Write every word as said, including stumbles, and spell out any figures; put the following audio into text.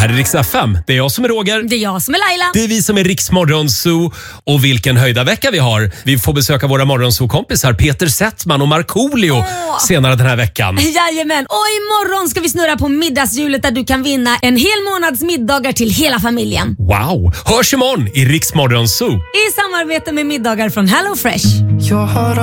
här är Rix F M. Det är jag som är Roger. Det är jag som är Laila. Det är vi som är Rix Morgonzoo. Och vilken höjda vecka vi har. Vi får besöka våra Morgonzoo-kompisar Peter Settman och Markoolio Åh. senare den här veckan. Jajamän. Och imorgon ska vi snurra på middagshjulet där du kan vinna en hel månads middagar till hela familjen. Wow! Hörs imorgon i Rix Morgonzoo. I samarbete med middagar från Hello Fresh. Jag har